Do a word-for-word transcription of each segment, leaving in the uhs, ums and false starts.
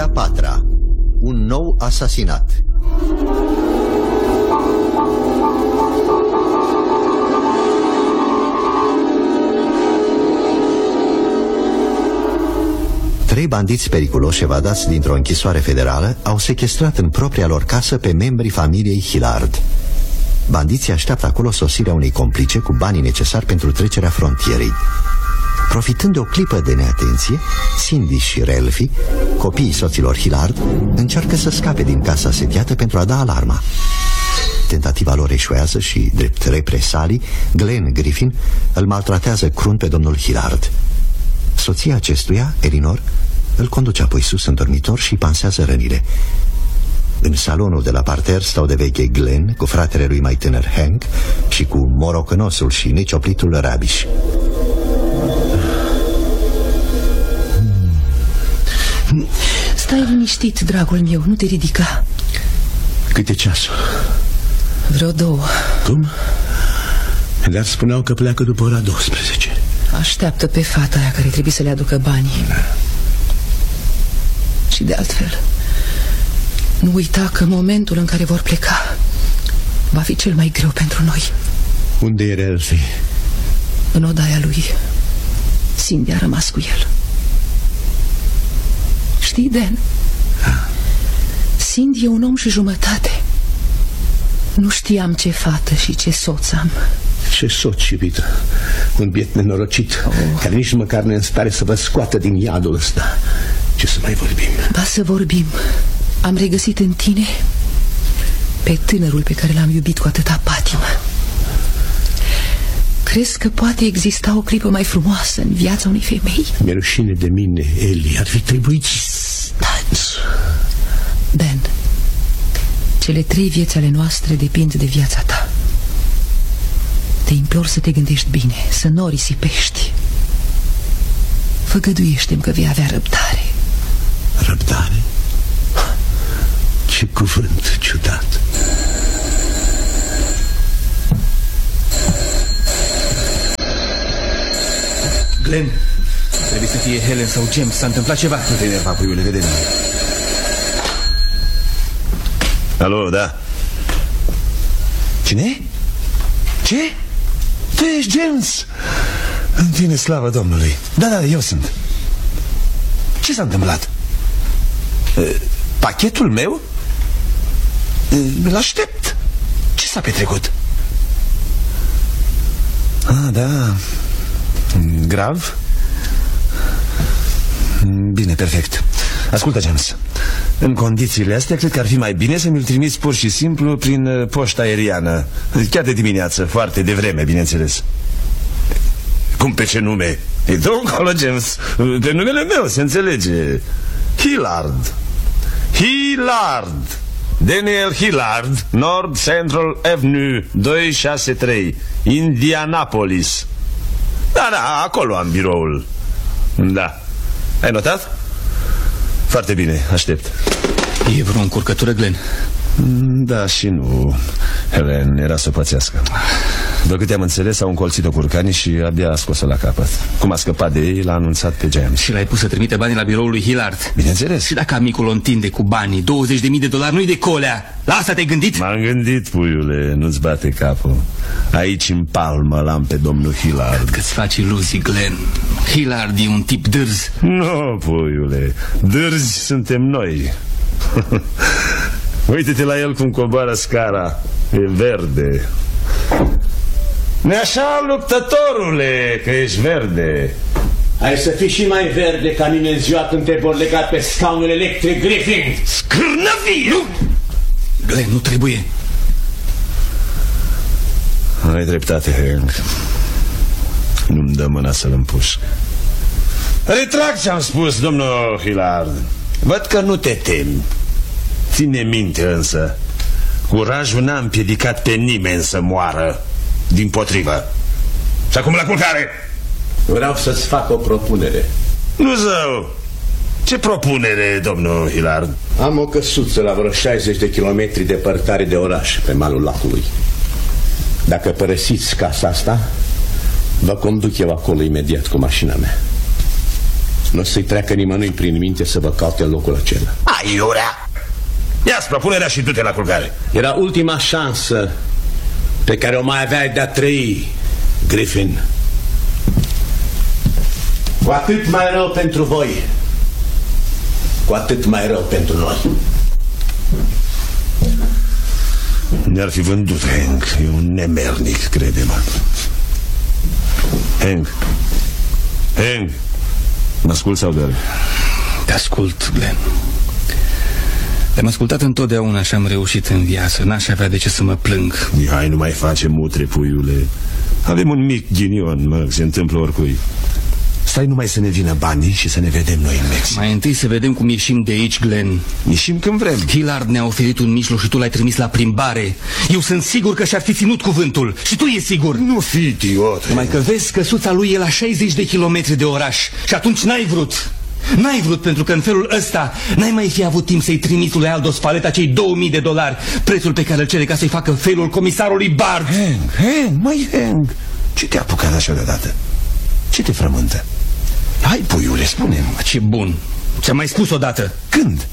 a patra. Un nou asasinat. Trei bandiți periculoși evadați dintr-o închisoare federală au sechestrat în propria lor casă pe membrii familiei Hillard. Bandiții așteaptă acolo sosirea unei complice cu banii necesari pentru trecerea frontierei. Profitând de o clipă de neatenție, Cindy și Ralphie, copiii soților Hillard, încearcă să scape din casa sediată pentru a da alarma. Tentativa lor eșuează și, drept represalii, Glenn Griffin îl maltratează crunt pe domnul Hillard. Soția acestuia, Elinor, îl conduce apoi sus în dormitor și îi pansează rănile. În salonul de la parter stau de veche Glenn cu fratele lui mai tânăr Hank și cu morocănosul și necioplitul Rabiș. Stai liniștit, dragul meu, nu te ridica. Cât e ceasul? Vreo două. Cum? Dar spuneau că pleacă după ora douăsprezece. Așteaptă pe fata aia care trebuie să le aducă banii. Da. Și de altfel, nu uita că momentul în care vor pleca va fi cel mai greu pentru noi. Unde e Ralphie? În odaia lui. Cindy a rămas cu el. Știi, Dan? Ha. Cindy e un om și jumătate. Nu știam ce fată și ce soț am. Ce soț, iubită. Un biet nenorocit, oh. care nici măcar nu e în stare să vă scoată din iadul ăsta. Ce să mai vorbim? Ba să vorbim. Am regăsit în tine pe tânărul pe care l-am iubit cu atâta patimă. Crezi că poate exista o clipă mai frumoasă în viața unei femei? Mi-e rușine de mine, Eli. Ar fi trebuit... Stați. Ben, cele trei vieți ale noastre depind de viața ta. Te implor să te gândești bine, să nu o risipești. Făgăduiește-mi că vei avea răbdare. Răbdare? Ce cuvânt ciudat. Glenn, trebuie să fie Helen sau James. S-a întâmplat ceva. Nu te enerva, puiule, vedem. Alo, da. Cine? Ce? Tu ești James? În tine, slavă Domnului. Da, da, eu sunt. Ce s-a întâmplat? Pachetul meu? Îl aștept. Ce s-a petrecut? Ah, da. Grav? Bine, perfect. Ascultă, James, în condițiile astea cred că ar fi mai bine să mi-l trimiți pur și simplu prin poșta aeriană. Chiar de dimineață, foarte devreme, bineînțeles. Cum, pe ce nume? E dă acolo, James. Pe numele meu, se înțelege. Hillard. Hillard. Daniel Hillard, North Central Avenue doi șase trei, Indianapolis. Da, da, acolo am biroul. Da. Ai notat? Foarte bine, aștept. E vreo încurcătură, Glenn? Da și nu. Helen era să o pățească. După câte am înțeles, au încolțit-o curcanii și abia a scos-o la capăt. Cum a scăpat de ei, l-a anunțat pe James. Și l-ai pus să trimite banii la biroul lui Hillard? Bineînțeles. Și dacă amicul o întinde cu banii, douăzeci de mii de dolari, nu-i de colea. La asta te-ai gândit? M-am gândit, puiule, nu-ți bate capul. Aici în palmă l-am pe domnul Hillard. Cred că-ți faci iluzii, Glenn. Hillard e un tip dârz. Nu, puiule, dârzi suntem noi. Uite-te la el cum coboară scara. E verde. Ne-așa, luptătorule, că ești verde. Ai să fii și mai verde ca mine în ziua când te vor lega pe scaunul electric, Griffin. Scârnăvie! Nu! Glenn, nu trebuie. Ai dreptate, Hank. Nu-mi dă mâna să-l împușc. Retrag ce-am spus, domnul Hillard. Văd că nu te temi. Ține minte însă, curajul n-a împiedicat pe nimeni să moară. Dimpotrivă. Și acum la culcare. Vreau să-ți fac o propunere. Nu zău. Ce propunere, domnul Hillard? Am o căsuță la vreo șaizeci de kilometri departare de oraș, pe malul lacului. Dacă părăsiți casa asta, vă conduc eu acolo imediat cu mașina mea. Nu o să-i treacă nimănui prin minte să vă caute în locul acela. Aiurea! Ia-ți propunerea și du-te la culcare. Era ultima șansă pe care o mai aveai de a trăi, Griffin. Cu atât mai rău pentru voi, cu atât mai rău pentru noi. Ne-ar fi vândut, Hank. E un nemernic, crede-mă. Hank. Hank. Mă ascult sau doar? Te ascult, Glenn. Te-am ascultat întotdeauna și am reușit în viață. N-aș avea de ce să mă plâng. Mihai, nu mai face mutre, puiule. Avem un mic ghinion, mă, se întâmplă oricui. Stai numai să ne vină banii și să ne vedem noi în Mexic. Mai întâi să vedem cum ieșim de aici, Glenn. Ieșim când vrem. Hillard ne-a oferit un mijloc și tu l-ai trimis la plimbare. Eu sunt sigur că și-ar fi ținut cuvântul. Și tu e sigur. Nu fi idiot. Numai că vezi, căsuța lui e la șaizeci de kilometri de oraș. Și atunci n-ai vrut. N-ai vrut, pentru că în felul ăsta n-ai mai fi avut timp să-i trimiți lui Aldo Spaleta cei două mii de dolari, prețul pe care îl cere ca să-i facă felul comisarului Bard. Hank, Hank, mai Hank. Ce te-a apucat așa deodată? Ce te frământă? Hai, puiule, spune-mi. Ce bun. Ți-am mai spus odată. Când?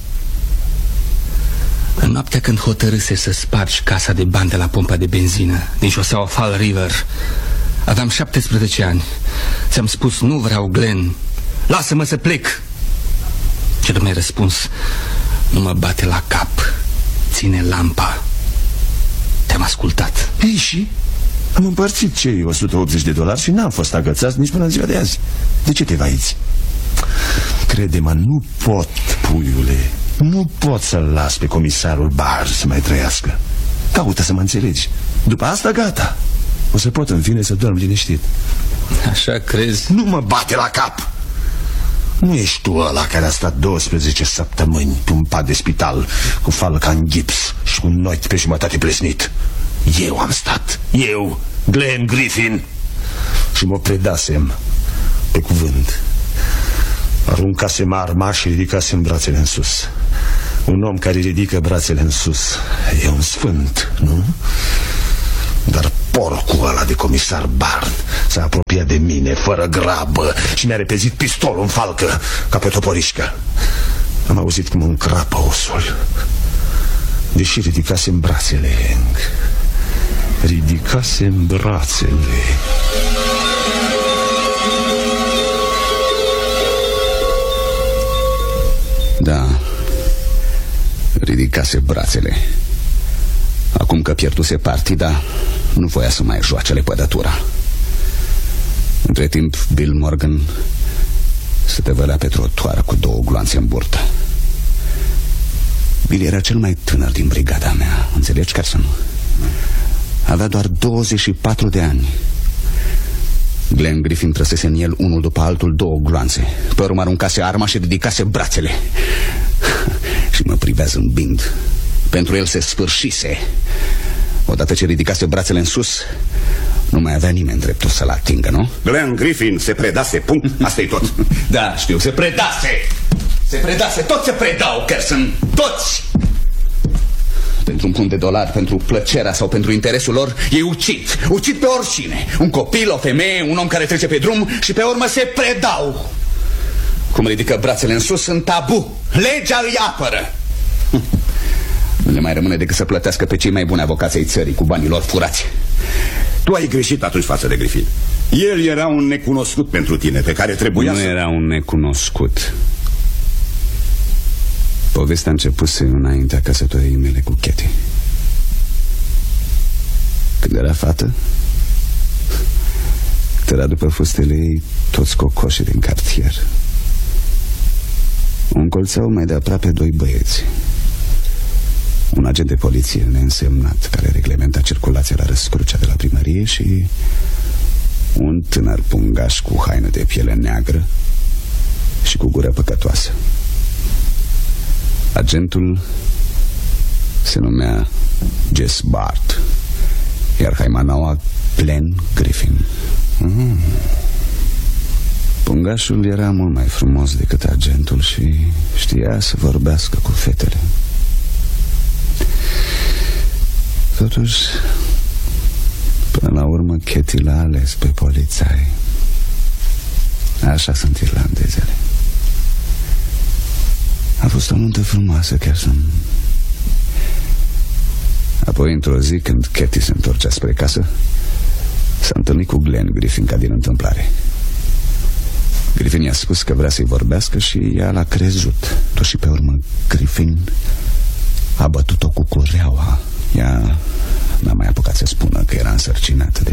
În noaptea când hotărâse să spargi casa de bani de la pompa de benzină din șoseaua Fall River, aveam șaptesprezece ani. Ți-am spus, nu vreau, Glenn. Lasă-mă să plec. Ce tu mi-ai răspuns? Nu mă bate la cap. Ține lampa. Te-am ascultat. Ei, și? Am împărțit cei o sută optzeci de dolari și n-am fost agățați nici până în ziua de azi. De ce te vaiți? Crede-mă, nu pot, puiule. Nu pot să-l las pe comisarul Bard să mai trăiască. Caută să mă înțelegi. După asta, gata. O să pot în fine să dorm liniștit. Așa crezi? Nu mă bate la cap. Nu ești tu ăla care a stat douăsprezece săptămâni pe un pat de spital cu falca în gips și cu un noit pe jumătate plesnit. Eu am stat. Eu, Glenn Griffin. Și mă predasem pe cuvânt. Aruncasem arma și ridicasem brațele în sus. Un om care ridică brațele în sus e un sfânt, nu? Dar porcul ăla de comisar Bard s-a apropiat de mine fără grabă și mi-a repezit pistolul în falcă ca pe toporișcă. Am auzit cum îmi crapă osul. Deși ridicasem brațele, Hank. Ridicasem brațele. Da, ridicase brațele. Acum că pierduse partida, nu voia să mai joace lepădătura. Între timp, Bill Morgan se tevălea pe trotuar cu două gloanțe în burtă. Bill era cel mai tânăr din brigada mea, înțelegi, Carson? Avea doar douăzeci și patru de ani. Glenn Griffin trăsese în el unul după altul două gloanțe. Pe urmă aruncase arma și ridicase brațele. Și mă privea zâmbind. Pentru el se sfârșise. Odată ce ridicase brațele în sus, nu mai avea nimeni dreptul să-l atingă, nu? Glenn Griffin se predase, punct, asta-i tot. Da, știu, se predase. Se predase, toți se predau, Carson, toți. Pentru un punct de dolari, pentru plăcerea sau pentru interesul lor, ei ucid, ucid pe oricine. Un copil, o femeie, un om care trece pe drum și pe urmă se predau. Cum ridică brațele în sus, sunt tabu. Legea îi apără. Nu le mai rămâne decât să plătească pe cei mai buni avocați ai țării cu banii lor furați. Tu ai greșit atunci față de Griffin. El era un necunoscut pentru tine, pe care trebuia nu să... Nu era un necunoscut. Povestea începuse înaintea căsătoriei mele cu Katie. Când era fată, tăra după fustele ei toți cocoșii din cartier. O încolțau mai de aproape doi băieți. Un agent de poliție neînsemnat care reglementa circulația la răscrucea de la primărie și un tânăr pungaș cu haină de piele neagră și cu gură păcătoasă. Agentul se numea Jess Bard, iar haimanaua Glenn Griffin. mm. Pungașul era mult mai frumos decât agentul și știa să vorbească cu fetele. Totuși, până la urmă, Katie l-a ales pe polițai. Așa sunt irlandezele. A fost o nuntă frumoasă, Carson. Apoi, într-o zi, când Katie se întorcea spre casă, s-a întâlnit cu Glenn Griffin ca din întâmplare. Griffin i-a spus că vrea să-i vorbească și ea l-a crezut. Tot și pe urmă Griffin a bătut-o cu cureaua. Ea n-a mai apucat să spună că era însărcinată de